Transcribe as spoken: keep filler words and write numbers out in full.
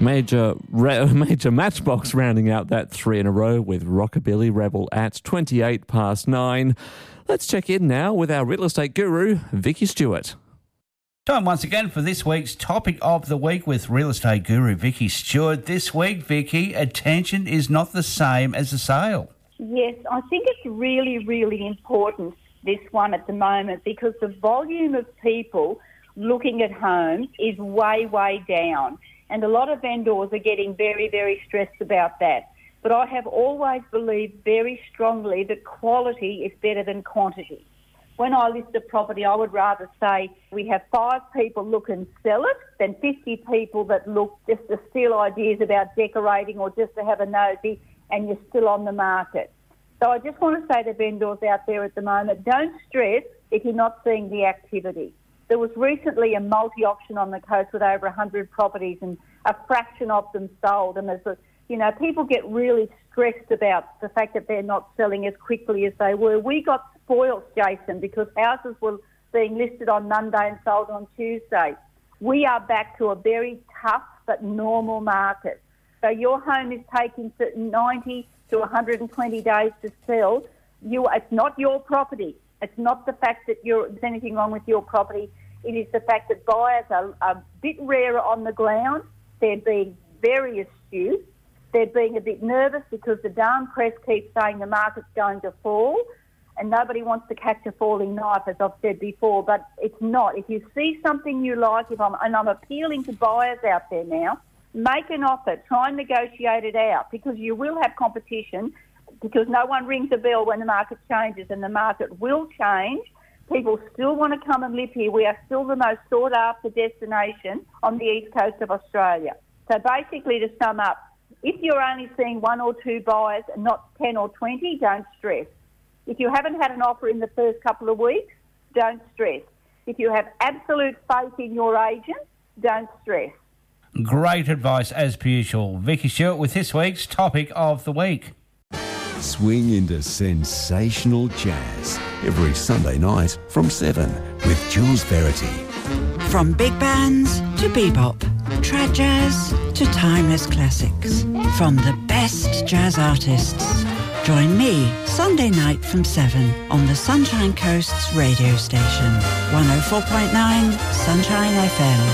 Major re- major Matchbox rounding out that three in a row with Rockabilly Rebel at twenty-eight past nine. Let's check in now with our real estate guru, Vicky Stewart. Time once again for this week's topic of the week with real estate guru Vicky Stewart. This week, Vicky, attention is not the same as a sale. Yes, I think it's really, really important, this one at the moment, because the volume of people looking at homes is way, way down. And a lot of vendors are getting very, very stressed about that. But I have always believed very strongly that quality is better than quantity. When I list a property, I would rather say we have five people look and sell it than fifty people that look just to steal ideas about decorating or just to have a nosy and you're still on the market. So I just want to say to vendors out there at the moment, don't stress if you're not seeing the activity. There was recently a multi-auction on the coast with over one hundred properties and a fraction of them sold. And there's a, you know, people get really stressed about the fact that they're not selling as quickly as they were. We got spoiled, Jason, because houses were being listed on Monday and sold on Tuesday. We are back to a very tough but normal market. So your home is taking ninety to one hundred twenty days to sell. You, it's not your property. It's not the fact that you're, there's anything wrong with your property. It is the fact that buyers are a bit rarer on the ground. They're being very astute. They're being a bit nervous because the darn press keeps saying the market's going to fall, and nobody wants to catch a falling knife, as I've said before, but it's not. If you see something you like, if I'm, and I'm appealing to buyers out there now, make an offer. Try and negotiate it out, because you will have competition, because no one rings a bell when the market changes, and the market will change. People still want to come and live here. We are still the most sought-after destination on the east coast of Australia. So basically, to sum up, if you're only seeing one or two buyers and not ten or twenty, don't stress. If you haven't had an offer in the first couple of weeks, don't stress. If you have absolute faith in your agent, don't stress. Great advice as per usual. Vicky Stewart with this week's topic of the week. Swing into sensational jazz every Sunday night from seven with Jules Verity. From big bands to bebop, trad jazz to timeless classics. From the best jazz artists. Join me Sunday night from seven on the Sunshine Coast's radio station. one oh four point nine Sunshine F M.